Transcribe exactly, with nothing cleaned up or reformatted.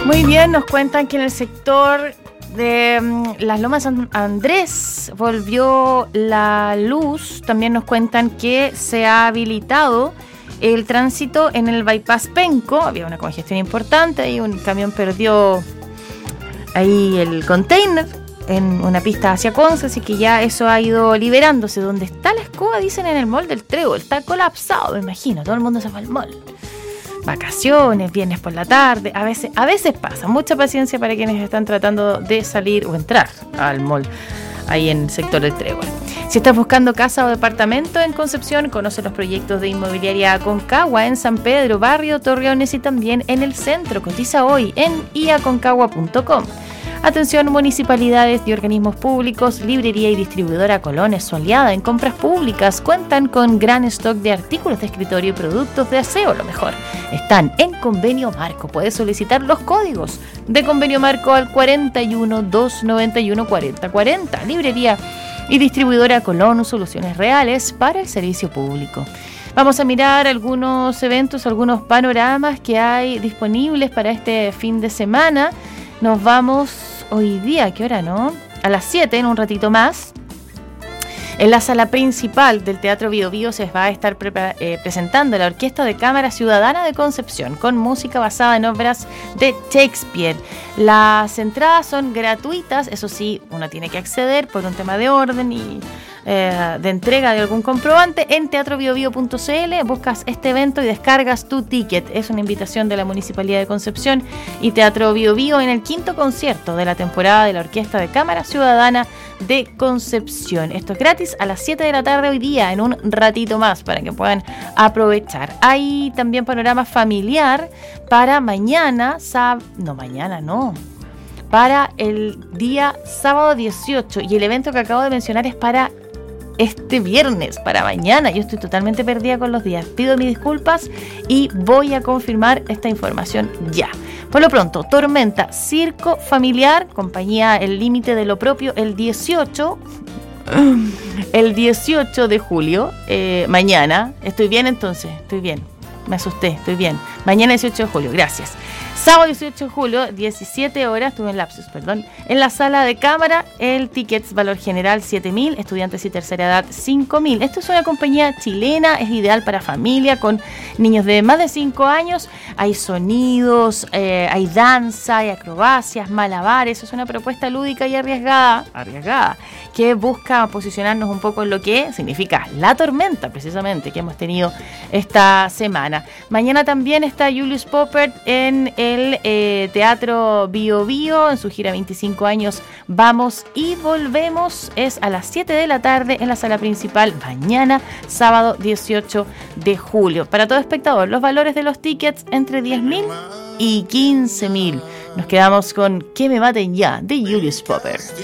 Muy bien, nos cuentan que en el sector de um, las Lomas San Andrés volvió la luz. También nos cuentan que se ha habilitado el tránsito en el bypass Penco. Había una congestión importante y un camión perdió ahí el container en una pista hacia Conce, así que ya eso ha ido liberándose. Donde está la escoba, dicen en el mall del Trébol, está colapsado, me imagino, todo el mundo se fue al mall. Vacaciones, viernes por la tarde, a veces, a veces pasa. Mucha paciencia para quienes están tratando de salir o entrar al mall ahí en el sector del Trébol. Si estás buscando casa o departamento en Concepción, conoce los proyectos de Inmobiliaria Aconcagua en San Pedro, Barrio Torreones y también en el centro. Cotiza hoy en i aconcagua punto com. Atención, municipalidades y organismos públicos, librería y distribuidora Colones, su aliada en compras públicas, cuentan con gran stock de artículos de escritorio y productos de aseo. Lo mejor, están en Convenio Marco. Puedes solicitar los códigos de Convenio Marco al cuarenta y uno, doscientos noventa y uno, cuarenta cuarenta. Librería y distribuidora Colón, soluciones reales para el servicio público. Vamos a mirar algunos eventos, algunos panoramas que hay disponibles para este fin de semana. Nos vamos hoy día, ¿a qué hora, no? A las siete, en un ratito más. En la sala principal del Teatro Bio Bio se va a estar pre- eh, presentando la Orquesta de Cámara Ciudadana de Concepción con música basada en obras de Shakespeare. Las entradas son gratuitas, eso sí, uno tiene que acceder por un tema de orden y eh, de entrega de algún comprobante. En teatro bio bio punto c l buscas este evento y descargas tu ticket. Es una invitación de la Municipalidad de Concepción y Teatro Bio Bio en el quinto concierto de la temporada de la Orquesta de Cámara Ciudadana de Concepción. Esto es gratis a las siete de la tarde hoy día, en un ratito más, para que puedan aprovechar. Hay también panorama familiar para mañana, sab- no mañana, no, para el día sábado dieciocho, y el evento que acabo de mencionar es para este viernes, para mañana. Yo estoy totalmente perdida con los días. Pido mis disculpas y voy a confirmar esta información ya. Por lo pronto, Tormenta, circo familiar, compañía El Límite de lo Propio, el dieciocho, el dieciocho de julio, eh, mañana. Estoy bien entonces, estoy bien. Me asusté, estoy bien. Mañana dieciocho de julio, gracias. Sábado dieciocho de julio, diecisiete horas, tuve un lapsus, perdón. En la sala de cámara, el ticket valor general siete mil, estudiantes y tercera edad cinco mil. Esto es una compañía chilena, es ideal para familia con niños de más de cinco años. Hay sonidos, eh, hay danza, hay acrobacias, malabares. Es una propuesta lúdica y arriesgada, arriesgada, que busca posicionarnos un poco en lo que significa la tormenta, precisamente, que hemos tenido esta semana. Mañana también está Julius Poppert en el eh, Teatro Bio Bio, en su gira veinticinco años Vamos y Volvemos. Es a las siete de la tarde en la sala principal, mañana, sábado dieciocho de julio. Para todo espectador, los valores de los tickets entre diez mil y quince mil. Nos quedamos con Que me maten ya, de Julius Poppert.